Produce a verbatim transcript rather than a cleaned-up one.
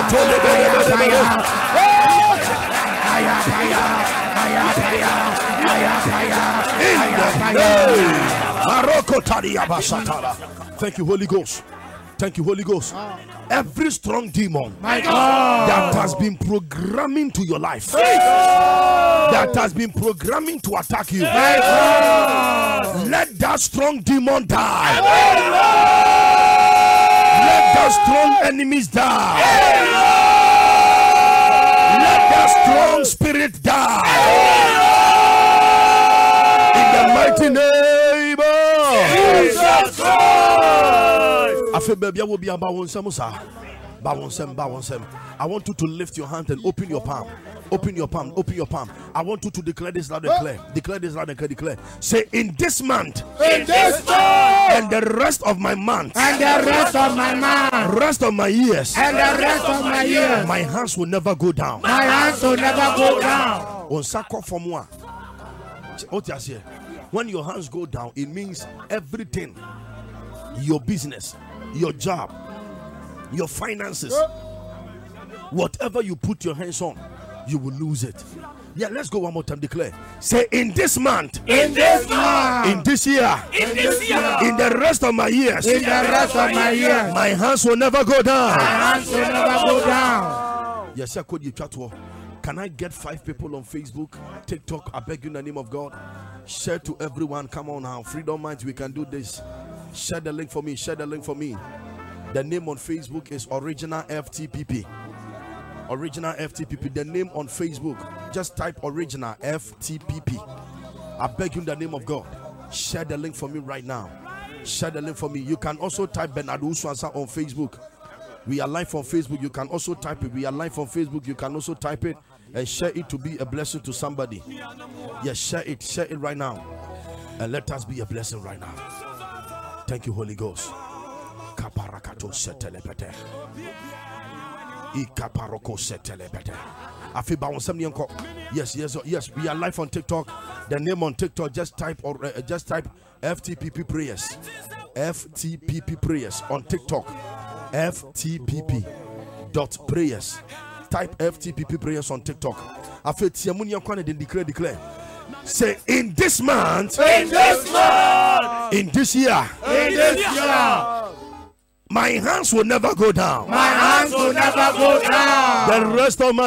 Thank you, Holy Ghost. Thank you, Holy Ghost. Every strong demon My God. that has been programming to your life, that has been programming to attack you, My God. let that strong demon die. Let that strong enemies die. Let that strong spirit die. In the mighty name of Jesus Christ. I feel baby, I will be about one samusa. I want you to lift your hand and open your palm. Open your palm. Open your palm. I want you to declare this loud and clear. Declare this loud and clear. Declare. Say, in this month, In this month, and the rest of my month, and the rest of my month, rest of my years, and the rest of my years, my hands will never go down. my hands will never go down. On sako for moi. When your hands go down, it means everything, your business, your job, your finances, whatever you put your hands on, you will lose it. Yeah, let's go one more time. Declare. Say, in this month, In this month, in this year, in this year, in the rest of my years, in the rest of my years, my hands will never go my down. hands will never go down. Yes, I could you chat to. Can I get five people on Facebook, TikTok? I beg you in the name of God. Share to everyone. Come on now. Freedom Minds, we can do this. Share the link for me. Share the link for me. The name on Facebook is Original F T P P. Original F T P P. The name on Facebook, just type Original F T P P. I beg you in the name of God. Share the link for me right now. Share the link for me. You can also type Bernard Uswansa on Facebook. We are live on Facebook. You can also type it. We are live on Facebook. You can also type it and share it to be a blessing to somebody. Yes, share it. Share it right now. And let us be a blessing right now. Thank you, Holy Ghost. Kaparakato setelepete. Ikaparoko setelepete. Afiba on some yanko. Yes, yes, yes. We are live on TikTok. The name on TikTok, just type or uh, just type F T P P prayers. F T P P prayers on TikTok. F T P P dot prayers. Type F T P P prayers on TikTok. Afi tiamun yanko na declare declare. Say, in this month, In this month, in this year, in this year, my hands will never go down. my hands will never go down. The rest of my